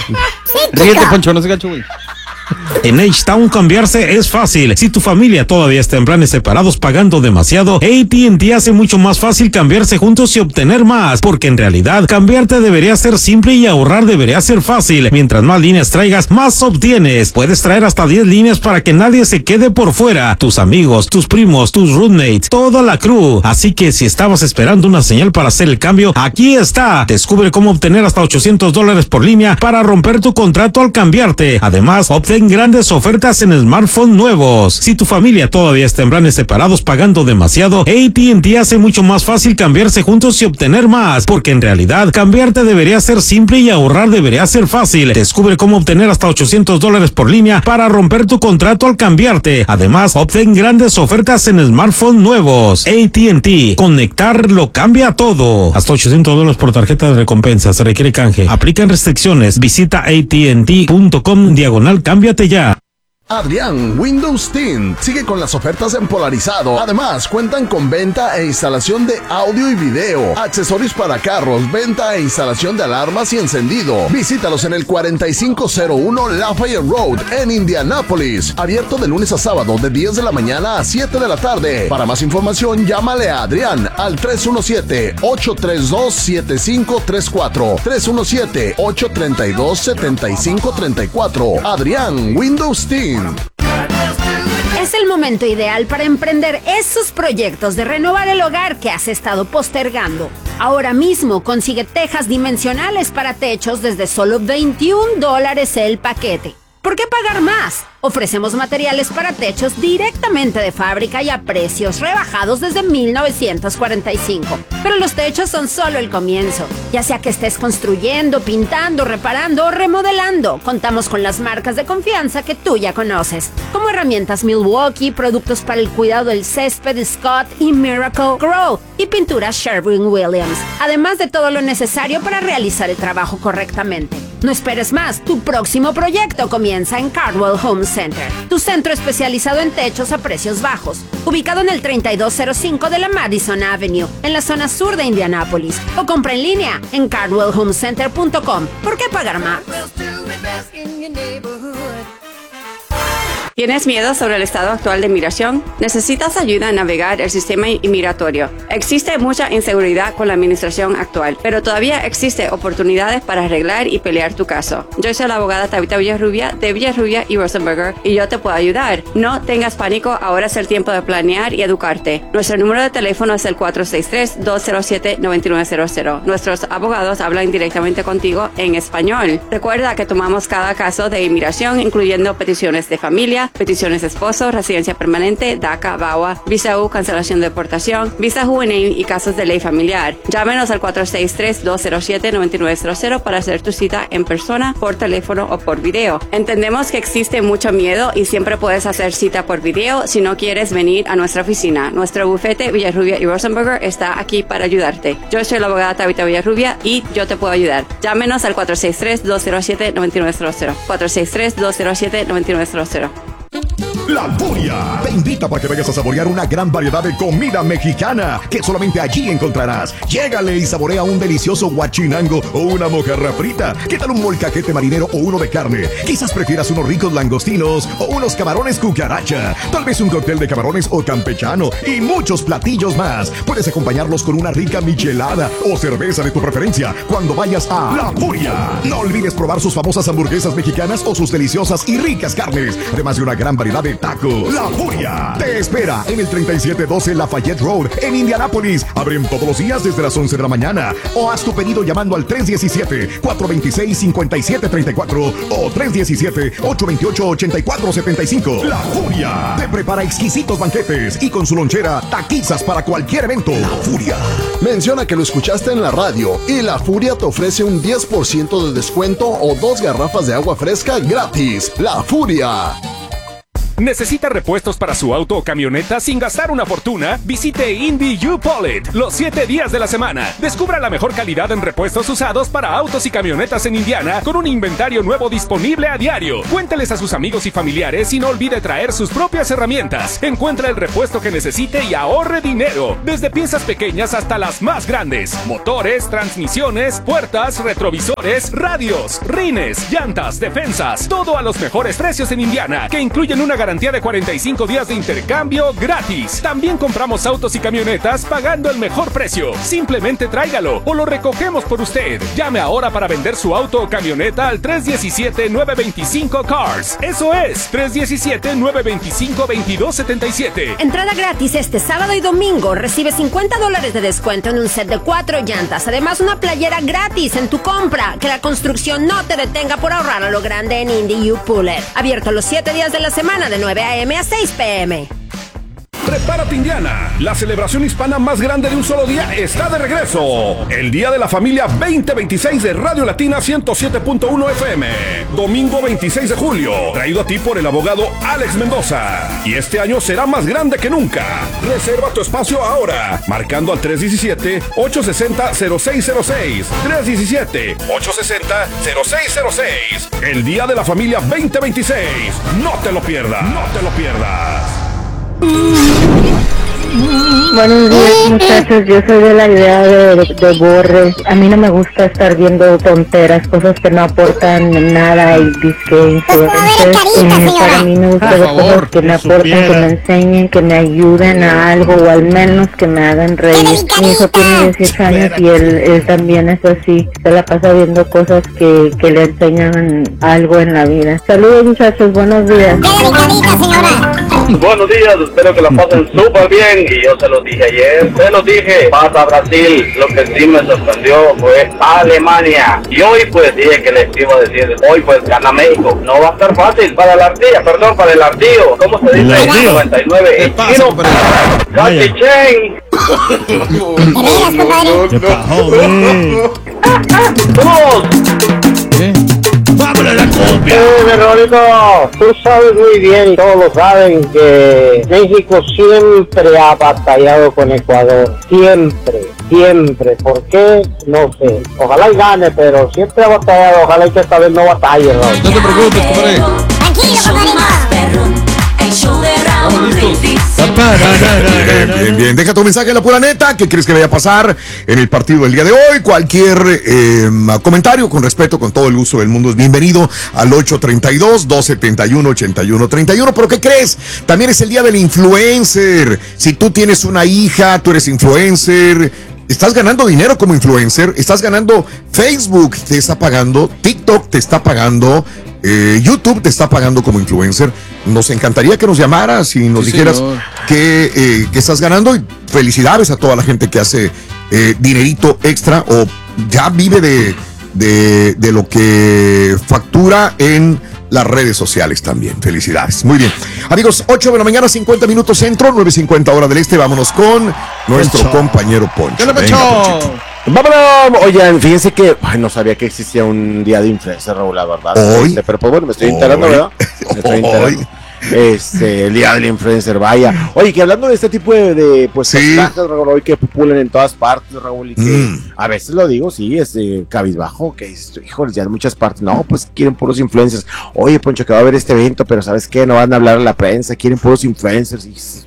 Ríete, Poncho, no se gacho, güey. En H-Town cambiarse es fácil. Si tu familia todavía está en planes separados pagando demasiado, AT&T hace mucho más fácil cambiarse juntos y obtener más, porque en realidad cambiarte debería ser simple y ahorrar debería ser fácil. Mientras más líneas traigas, más obtienes. Puedes traer hasta 10 líneas para que nadie se quede por fuera. Tus amigos, tus primos, tus roommates, toda la crew. Así que si estabas esperando una señal para hacer el cambio, aquí está. Descubre cómo obtener hasta $800 por línea para romper tu contrato al cambiarte. Además, obtén grandes ofertas en smartphones nuevos. Si tu familia todavía está en planes separados pagando demasiado, AT&T hace mucho más fácil cambiarse juntos y obtener más, porque en realidad cambiarte debería ser simple y ahorrar debería ser fácil. Descubre cómo obtener hasta $800 por línea para romper tu contrato al cambiarte. Además, obtén grandes ofertas en smartphones nuevos. AT&T, conectar lo cambia todo. Hasta $800 por tarjeta de recompensa. Se requiere canje. Aplican restricciones. Visita AT&T.com/cámbiate ya. Adrián Windows Tint sigue con las ofertas en polarizado. Además, cuentan con venta e instalación de audio y video, accesorios para carros, venta e instalación de alarmas y encendido. Visítalos en el 4501 Lafayette Road en Indianápolis. Abierto de lunes a sábado de 10 de la mañana a 7 de la tarde. Para más información, llámale a Adrián al 317-832-7534. 317-832-7534. Adrián Windows Tint. Es el momento ideal para emprender esos proyectos de renovar el hogar que has estado postergando. Ahora mismo consigue tejas dimensionales para techos desde solo $21 el paquete. ¿Por qué pagar más? Ofrecemos materiales para techos directamente de fábrica y a precios rebajados desde 1945. Pero los techos son solo el comienzo. Ya sea que estés construyendo, pintando, reparando o remodelando, contamos con las marcas de confianza que tú ya conoces, como herramientas Milwaukee, productos para el cuidado del césped Scott y Miracle Grow y pinturas Sherwin-Williams, además de todo lo necesario para realizar el trabajo correctamente. No esperes más, tu próximo proyecto comienza en Cardwell Home Center, tu centro especializado en techos a precios bajos, ubicado en el 3205 de la Madison Avenue, en la zona sur de Indianápolis, o compra en línea en cardwellhomecenter.com. ¿Por qué pagar más? ¿Tienes miedo sobre el estado actual de migración? ¿Necesitas ayuda a navegar el sistema inmigratorio? Existe mucha inseguridad con la administración actual, pero todavía existe oportunidades para arreglar y pelear tu caso. Yo soy la abogada Tabitha Villarrubia de Villarrubia y Rosenberger y yo te puedo ayudar. No tengas pánico, ahora es el tiempo de planear y educarte. Nuestro número de teléfono es el 463-207-9900. Nuestros abogados hablan directamente contigo en español. Recuerda que tomamos cada caso de inmigración, incluyendo peticiones de familia, peticiones de esposo, residencia permanente, DACA, VAWA, visa U, cancelación de deportación, visa juvenil y casos de ley familiar. Llámenos al 463-207-9900 para hacer tu cita en persona, por teléfono o por video. Entendemos que existe mucho miedo y siempre puedes hacer cita por video si no quieres venir a nuestra oficina. Nuestro bufete Villarrubia y Rosenberger está aquí para ayudarte. Yo soy la abogada Tabitha Villarrubia y yo te puedo ayudar. Llámenos al 463-207-9900. 463-207-9900. La Furia te invita para que vayas a saborear una gran variedad de comida mexicana que solamente allí encontrarás. Llégale y saborea un delicioso guachinango o una mojarra frita. ¿Qué tal un molcajete marinero o uno de carne? Quizás prefieras unos ricos langostinos o unos camarones cucaracha. Tal vez un cóctel de camarones o campechano y muchos platillos más. Puedes acompañarlos con una rica michelada o cerveza de tu preferencia cuando vayas a La Furia. No olvides probar sus famosas hamburguesas mexicanas o sus deliciosas y ricas carnes, además de una gran variedad de tacos. La Furia te espera en el 3712 Lafayette Road en Indianápolis. Abren todos los días desde las 11 de la mañana. O haz tu pedido llamando al 317-426-5734 o 317-828-8475. La Furia te prepara exquisitos banquetes y con su lonchera taquizas para cualquier evento. La Furia. Menciona que lo escuchaste en la radio y La Furia te ofrece un 10% de descuento o 2 garrafas de agua fresca gratis. La Furia. ¿Necesita repuestos para su auto o camioneta sin gastar una fortuna? Visite Indy U-Pull-It los 7 días de la semana. Descubra la mejor calidad en repuestos usados para autos y camionetas en Indiana con un inventario nuevo disponible a diario. Cuénteles a sus amigos y familiares y no olvide traer sus propias herramientas. Encuentra el repuesto que necesite y ahorre dinero. Desde piezas pequeñas hasta las más grandes. Motores, transmisiones, puertas, retrovisores, radios, rines, llantas, defensas. Todo a los mejores precios en Indiana, que incluyen una garantía de 45 días de intercambio gratis. También compramos autos y camionetas pagando el mejor precio. Simplemente tráigalo o lo recogemos por usted. Llame ahora para vender su auto o camioneta al 317-925-CARS. Eso es, 317-925-2277. Entrada gratis este sábado y domingo. Recibe $50 de descuento en un set de 4 llantas. Además, una playera gratis en tu compra. Que la construcción no te detenga por ahorrar a lo grande en Indy U-Pull-It. Abierto los 7 días de la semana de 9 a.m. a 6 p.m. Prepárate, Indiana. La celebración hispana más grande de un solo día está de regreso. El Día de la Familia 2026 de Radio Latina 107.1 FM. Domingo 26 de julio. Traído a ti por el abogado Alex Mendoza. Y este año será más grande que nunca. Reserva tu espacio ahora. Marcando al 317-860-0606. 317-860-0606. El Día de la Familia 2026. No te lo pierdas. No te lo pierdas. Buenos días, muchachos, yo soy de la idea de Borre. A mí no me gusta estar viendo tonteras, cosas que no aportan nada y disque influencers. Para mí me gusta ver cosas que me aporten, que me enseñen, que me ayuden a algo o al menos que me hagan reír. Mi hijo tiene 18 años y él también es así, se la pasa viendo cosas que le enseñan algo en la vida. Saludos, muchachos, buenos días. Buenos días, espero que la pasen súper bien. Y yo se los dije ayer, se los dije, pasa Brasil. Lo que sí me sorprendió fue Alemania. Y hoy pues dije que les iba a decir, hoy pues gana México. No va a estar fácil para la ardilla, perdón, para el ardillo. ¿Cómo se dice? 99 en chino. ¡Cachichen! ¡Vamos! ¡Vámonos la copia! Verónica, tú sabes muy bien, y todos lo saben, que México siempre ha batallado con Ecuador. Siempre. ¿Por qué? No sé. Ojalá y gane, pero siempre ha batallado. Ojalá y que esta vez no batalle, ¿no? No te preocupes, compadre. Tranquilo, Bien. Deja tu mensaje en la pura neta. ¿Qué crees que vaya a pasar en el partido del día de hoy? Cualquier comentario con respeto, con todo el gusto del mundo es bienvenido al 832-271-8131. ¿Pero qué crees? También es el día del influencer. Si tú tienes una hija, tú eres influencer, estás ganando dinero como influencer, estás ganando, Facebook te está pagando, TikTok te está pagando, YouTube te está pagando como influencer. Nos encantaría que nos llamaras y nos dijeras que estás ganando, y felicidades a toda la gente que hace dinerito extra o ya vive de lo que factura en las redes sociales también. Felicidades. Muy bien. Amigos, 8 de la mañana, 50 minutos centro, 9:50 hora del este. Vámonos con nuestro compañero Poncho. Poncho. Vámonos. Oigan, fíjense que no sabía que existía un día de influencer, Raúl, la verdad. Hoy. Pero pues bueno, me estoy enterando, ¿verdad? Me estoy enterando. El día del influencer, vaya. Oye, que hablando de este tipo de personajes, Raúl, hoy que populan en todas partes, Raúl, y que a veces lo digo, sí, cabizbajo, que híjole, ya en muchas partes, no, pues quieren puros influencers. Oye, Poncho, que va a haber este evento, pero ¿sabes qué? No van a hablar a la prensa, quieren puros influencers.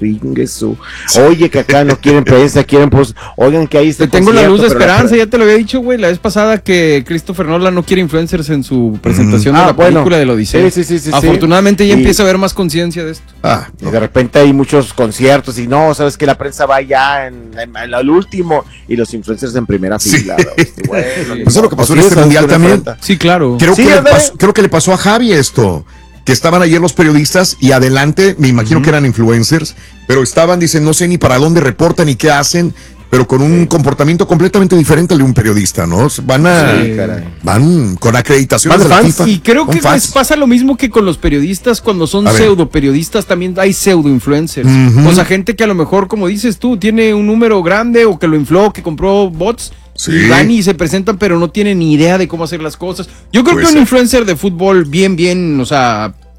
Oye, que acá no quieren prensa, quieren puros. Oigan, que ahí está. Tengo la luz de esperanza, ya te lo había dicho, güey, la vez pasada, que Christopher Nolan no quiere influencers en su presentación de la película del Odisea. Sí. Afortunadamente ya empieza a haber más conciencia de esto. Y de repente hay muchos conciertos y no, sabes que la prensa va ya en el último y los influencers en primera fila. Bueno, eso es lo que pasó en este mundial también. Sí, claro. Creo que le pasó a Javi esto, que estaban ayer los periodistas y adelante, me imagino que eran influencers, pero estaban, dicen, no sé ni para dónde reportan ni qué hacen, pero con un comportamiento completamente diferente al de un periodista, ¿no? Van con acreditaciones de la FIFA. Y creo que pasa lo mismo que con los periodistas cuando son pseudo periodistas, también hay pseudo influencers. O sea, gente que a lo mejor, como dices tú, tiene un número grande o que lo infló, que compró bots. Y van y se presentan, pero no tienen ni idea de cómo hacer las cosas. Yo creo que un influencer de fútbol bien, o sea,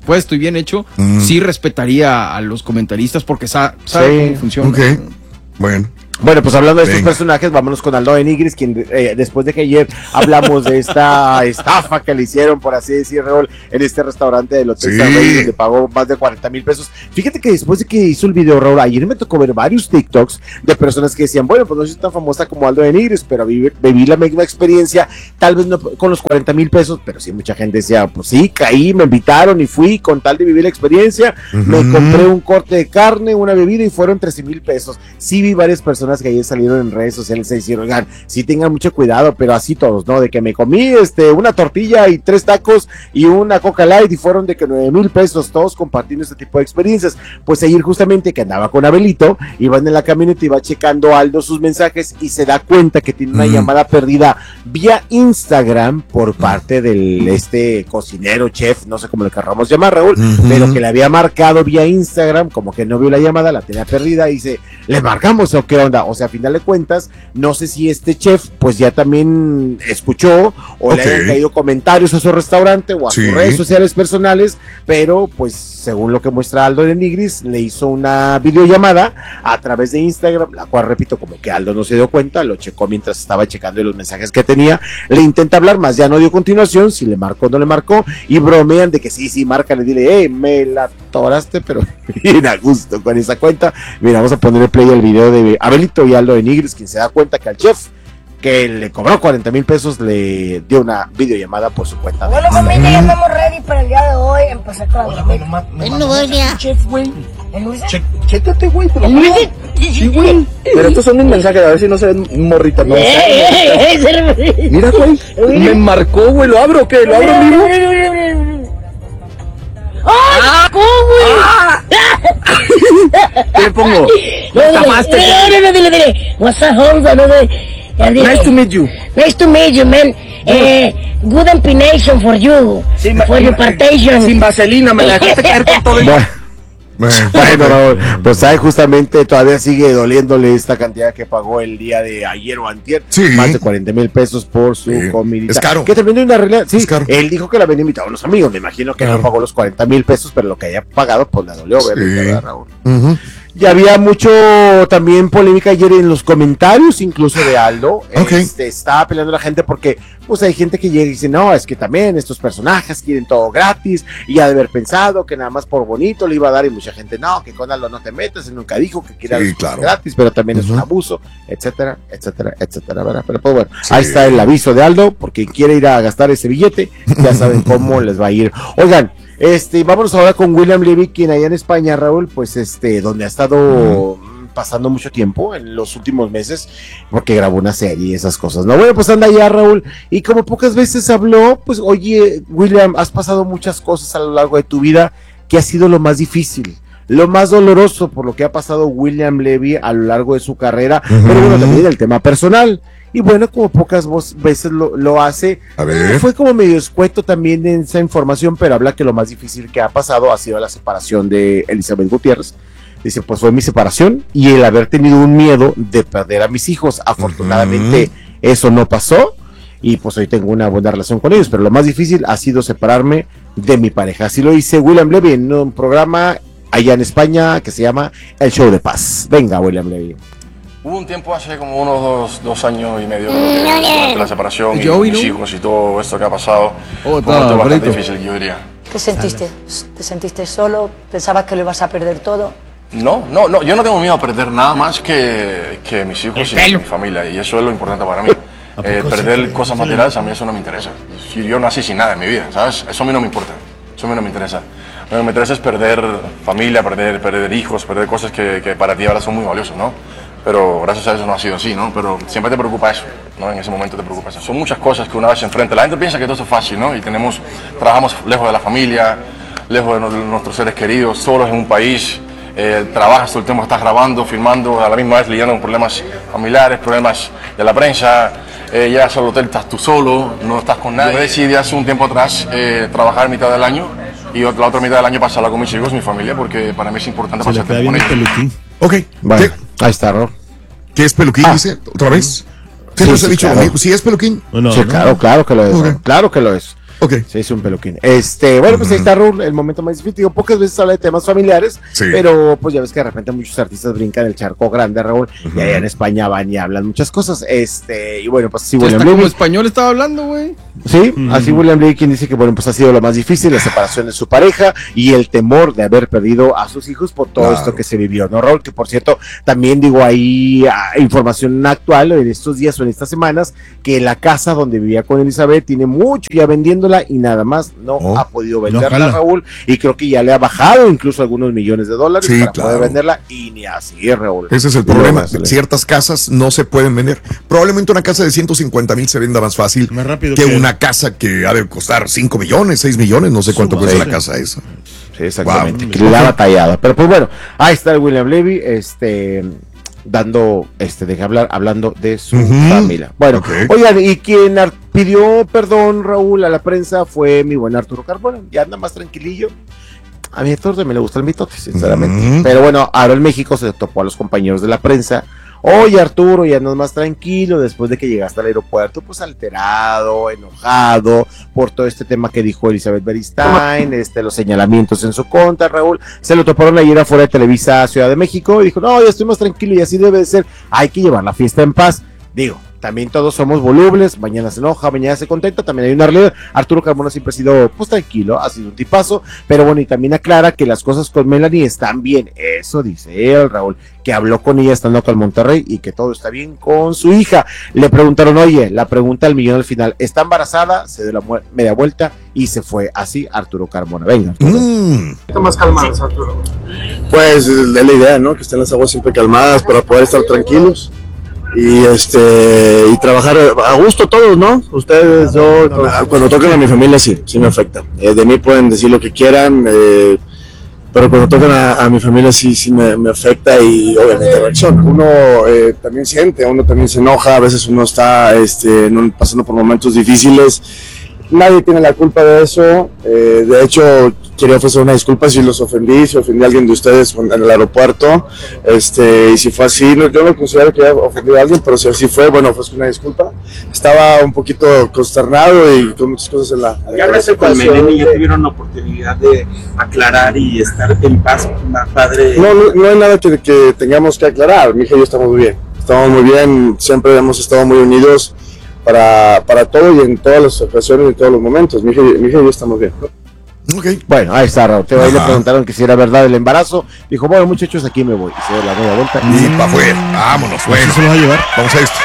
puesto y bien hecho, sí respetaría a los comentaristas porque sabe cómo funciona. Ok, Bueno, pues hablando de estos personajes, vámonos con Aldo de Nigris, quien después de que ayer hablamos de esta estafa que le hicieron, por así decir, Raúl, en este restaurante del Hotel San Rey, donde pagó más de 40,000 pesos. Fíjate que después de que hizo el video, Raúl, ayer me tocó ver varios TikToks de personas que decían, bueno, pues no soy tan famosa como Aldo de Nigris, pero viví la misma experiencia, tal vez no con los 40,000 pesos, pero sí mucha gente decía, pues sí, caí, me invitaron y fui con tal de vivir la experiencia, me compré un corte de carne, una bebida y fueron 13,000 pesos. Sí vi varias personas que ayer salieron en redes sociales y dijeron, oigan, sí tengan mucho cuidado, pero así todos, ¿no? De que me comí una tortilla y 3 tacos y una Coca Light y fueron de que 9,000 pesos, todos compartiendo este tipo de experiencias. Pues ayer justamente que andaba con Abelito, iban en la camioneta y va checando Aldo sus mensajes y se da cuenta que tiene una llamada perdida vía Instagram por parte del cocinero, chef, no sé cómo le querramos llamar, Raúl, pero que le había marcado vía Instagram, como que no vio la llamada, la tenía perdida y dice, ¿le marcamos o qué onda? O sea, a final de cuentas, no sé si este chef pues ya también escuchó o le hayan caído comentarios a su restaurante o a sus redes sociales personales, pero pues según lo que muestra Aldo de Nigris, le hizo una videollamada a través de Instagram, la cual repito, como que Aldo no se dio cuenta, lo checó mientras estaba checando los mensajes que tenía, le intenta hablar más, ya no dio continuación, si le marcó o no le marcó, y bromean de que sí, márcale, dile, me la atoraste, pero bien a gusto con esa cuenta. Mira, vamos a poner el play al video de Abelito y Aldo de Nigris, quien se da cuenta que al chef que le cobró 40,000 pesos le dio una videollamada por su cuenta. Bueno, familia, ya estamos ready para el día de hoy. Empezar con la chef, güey. Chécate, güey. Sí, güey. Pero estos son mis mensajes, a ver si no se ven morritas. No, mira, güey. Me marcó, güey. ¿Lo abro o qué? ¿Lo abro en vivo? ¡Ah! ¿Cómo, güey? ¿Qué le pongo? Dile. What's up, homie? Nice to meet you. Nice to meet you, man. Good empination for you. For your partation. Sin vaselina, me la dejaste caer con todo. Bueno, Raúl, pues ahí justamente todavía sigue doliéndole esta cantidad que pagó el día de ayer o antier, más de 40,000 pesos por su comidita. Es caro. Que también hay una regla, él dijo que la habían invitado a los amigos, me imagino que no pagó los 40,000 pesos, pero lo que haya pagado, pues le dolió, ¿verdad, Raúl? Ya había mucho también polémica ayer en los comentarios, incluso de Aldo. Estaba peleando la gente porque pues hay gente que llega y dice, no, es que también estos personajes quieren todo gratis y ha de haber pensado que nada más por bonito le iba a dar, y mucha gente, no, que con Aldo no te metas, él nunca dijo que quiera gratis, pero también es un abuso, etcétera, ¿verdad? Pero pues bueno, ahí está el aviso de Aldo, porque quiere ir a gastar ese billete, ya saben cómo les va a ir. Oigan, vámonos ahora con William Levy, quien allá en España, Raúl, pues donde ha estado pasando mucho tiempo en los últimos meses, porque grabó una serie y esas cosas, ¿no? Bueno, pues anda allá, Raúl, y como pocas veces habló, pues oye, William, has pasado muchas cosas a lo largo de tu vida. ¿Qué ha sido lo más difícil, lo más doloroso por lo que ha pasado William Levy a lo largo de su carrera? Pero bueno, también el tema personal. Y bueno, como pocas veces lo hace, fue como medio escueto también en esa información, pero habla que lo más difícil que ha pasado ha sido la separación de Elizabeth Gutiérrez. Dice, pues fue mi separación y el haber tenido un miedo de perder a mis hijos. Afortunadamente eso no pasó y pues hoy tengo una buena relación con ellos, pero lo más difícil ha sido separarme de mi pareja. Así lo dice William Levy en un programa allá en España que se llama El Show de Paz. Venga, William Levy. Hubo un tiempo hace como unos dos años y medio durante la separación y mis hijos y todo esto que ha pasado. Fue un momento bastante difícil, yo diría. ¿Qué sentiste? ¿Te sentiste solo? ¿Pensabas que lo ibas a perder todo? No, yo no tengo miedo a perder nada más que mis hijos y mi familia, y eso es lo importante para mí. Perder cosas materiales a mí eso no me interesa. Yo nací sin nada en mi vida, ¿sabes? Eso a mí no me importa, eso a mí no me interesa. Lo que me interesa es perder familia, perder hijos, perder cosas que para ti ahora son muy valiosas, ¿no? Pero gracias a eso no ha sido así, ¿no? Pero siempre te preocupa eso, ¿no? En ese momento te preocupa eso. Son muchas cosas que una vez se enfrenta. La gente piensa que todo eso es fácil, ¿no? Y trabajamos lejos de la familia, lejos de nuestros seres queridos, solos en un país. Trabajas todo el tiempo, estás grabando, filmando, a la misma vez lidiando con problemas familiares, problemas de la prensa. Llegas al hotel, estás tú solo, no estás con nadie. Yo decidí hace un tiempo atrás trabajar mitad del año y la otra mitad del año pasarla con mis hijos, mi familia, porque para mí es importante pasar tiempo con ellos. Ok, bueno, ahí está, ¿no? ¿Qué es peluquín? Dice, ¿otra vez? ¿Qué nos ha dicho? Claro. ¿Sí es peluquín? No, sí, claro que lo es. Okay. Claro que lo es. Se hizo un peluquín. Bueno, pues ahí está, Raúl, el momento más difícil. Digo, pocas veces habla de temas familiares, pero pues ya ves que de repente muchos artistas brincan el charco grande, Raúl, y allá en España van y hablan muchas cosas. Y bueno, pues así William Levy. Como español estaba hablando, güey. Sí, así William Levy, quien dice que bueno, pues ha sido lo más difícil, la separación de su pareja y el temor de haber perdido a sus hijos por todo esto que se vivió, ¿no, Raúl? Que por cierto, también digo ahí información actual en estos días o en estas semanas, que la casa donde vivía con Elizabeth tiene mucho ya vendiéndola y nada más no ha podido venderla, Raúl, y creo que ya le ha bajado incluso algunos millones de dólares para poder venderla, y ni así, Raúl. Ese es el problema, ciertas casas no se pueden vender. Probablemente una casa de 150,000 se venda más fácil que una casa que ha de costar 5 millones, 6 millones, no sé cuánto cuesta la casa esa. Sí, exactamente, que la ha batallado, pero pues bueno, ahí está el William Levy, dando de qué hablar, hablando de su familia. Bueno, oigan, y quien pidió perdón, Raúl, a la prensa fue mi buen Arturo Carmona, ya anda más tranquilillo. A mi Arturo también le gusta el mitote, sinceramente. Pero bueno, ahora en México se topó a los compañeros de la prensa. Oye, Arturo, ya andas más tranquilo después de que llegaste al aeropuerto, pues alterado, enojado por todo este tema que dijo Elizabeth Beristain, los señalamientos en su contra, Raúl. Se lo toparon ayer afuera de Televisa Ciudad de México y dijo, no, ya estoy más tranquilo y así debe de ser. Hay que llevar la fiesta en paz. Digo, también todos somos volubles, mañana se enoja, mañana se contenta, también hay una realidad. Arturo Carmona siempre ha sido, pues tranquilo, ha sido un tipazo, pero bueno, y también aclara que las cosas con Melanie están bien, eso dice él, Raúl, que habló con ella estando acá en Monterrey y que todo está bien con su hija. Le preguntaron, oye, la pregunta del millón al final, ¿está embarazada? Se dio la media vuelta y se fue así Arturo Carmona. Venga, Arturo. ¿Está más calmadas, Arturo? Pues es la idea, ¿no? Que estén las aguas siempre calmadas para poder estar tranquilos. Y trabajar a gusto todos, ¿no? Ustedes, yo, cuando tocan a mi familia sí me afecta. De mí pueden decir lo que quieran, pero cuando tocan a mi familia sí me afecta y obviamente reacciona. Uno también siente, uno también se enoja, a veces uno está pasando por momentos difíciles. Nadie tiene la culpa de eso, de hecho quería ofrecer una disculpa si los ofendí, si ofendí a alguien de ustedes en el aeropuerto, y si fue así, yo no considero que haya ofendido a alguien, pero si así fue, bueno, ofrezco una disculpa. Estaba un poquito consternado y con muchas cosas en la... Ya hablaste con Melanie, ya tuvieron la oportunidad de aclarar y estar en paz, padre. No hay nada que tengamos que aclarar, mi hija y yo estamos muy bien, siempre hemos estado muy unidos para todo y en todas las ocasiones y en todos los momentos, mi hija y yo estamos bien. Bueno, ahí está, Raúl. Ahí le preguntaron que si era verdad el embarazo. Dijo, bueno, muchachos, aquí me voy. Y se dio la media vuelta. Y para afuera. Vámonos, bueno. ¿Se lo va a llevar? Vamos a esto.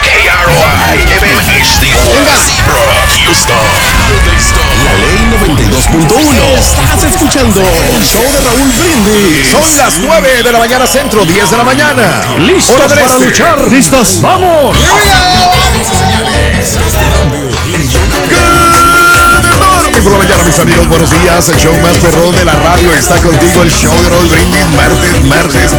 La Ley 92.1. Estás escuchando el show de Raúl Brindis. Son las 9 de la mañana centro, 10 de la mañana. ¿Listos para luchar? ¿Listos? ¡Vamos! Por la mañana, mis amigos, buenos días. El show más perrón de la radio está contigo. El show de Raúl Brindis, martes.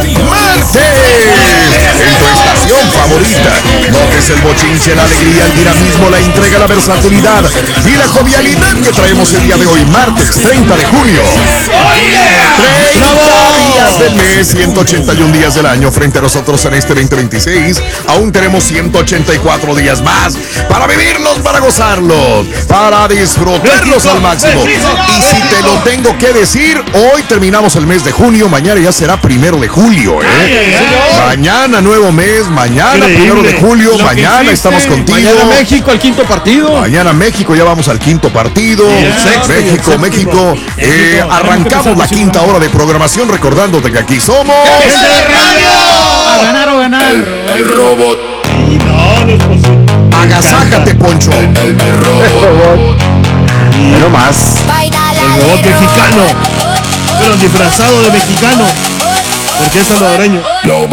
En tu estación favorita. Notes el bochinche, la alegría, el dinamismo, la entrega, la versatilidad y la jovialidad que traemos el día de hoy, martes 30 de junio. 30 días del mes, 181 días del año frente a nosotros en este 2026. Aún tenemos 184 días más para vivirlos, para gozarlos, para disfrutarlos al máximo. Y si te lo tengo que decir, hoy terminamos el mes de junio, mañana ya será 1 de julio, Mañana nuevo mes, mañana 1 de julio, mañana estamos contigo. Mañana México al quinto partido. Mañana México, ya vamos al quinto partido. México. Arrancamos la quinta hora de programación recordándote que aquí somos a ganar o ganar. El robot. Agasájate, Poncho. El robot. No más. El robot mexicano, pero disfrazado de mexicano, porque es salvadoreño.